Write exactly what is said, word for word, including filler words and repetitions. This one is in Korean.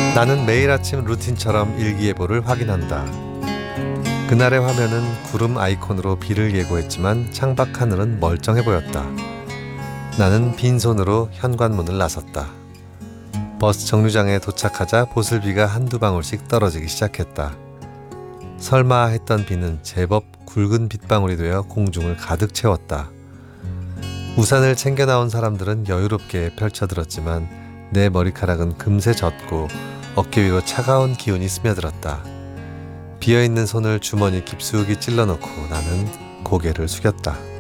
나는 매일 아침 루틴처럼 일기예보를 확인한다. 그날의 화면은 구름 아이콘으로 비를 예고했지만 창밖 하늘은 멀쩡해 보였다. 나는 빈손으로 현관문을 나섰다. 버스 정류장에 도착하자 보슬비가 한두 방울씩 떨어지기 시작했다. 설마 했던 비는 제법 굵은 빗방울이 되어 공중을 가득 채웠다. 우산을 챙겨 나온 사람들은 여유롭게 펼쳐들었지만 내 머리카락은 금세 젖고 어깨 위로 차가운 기운이 스며들었다. 비어있는 손을 주머니 깊숙이 찔러넣고 나는 고개를 숙였다.